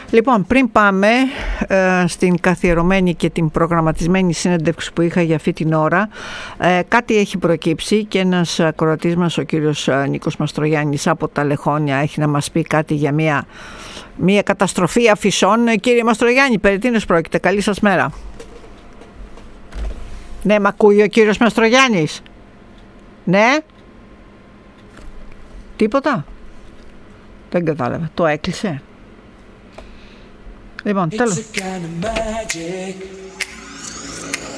Λοιπόν, πριν πάμε στην καθιερωμένη και την προγραμματισμένη συνέντευξη που είχα για αυτή την ώρα, κάτι έχει προκύψει και ένας ακροατής μας, ο κύριος Νίκος Μαστρογιάννης από τα Λεχόνια, έχει να μας πει κάτι για μια καταστροφή αφισών. Κύριε Μαστρογιάννη, περί τίνος πρόκειται? Καλή σας μέρα. Ναι, μ' ακούει ο κύριος Μαστρογιάννης? Ναι. Τίποτα? Δεν κατάλαβα. Το έκλεισε. Λοιπόν, τέλος.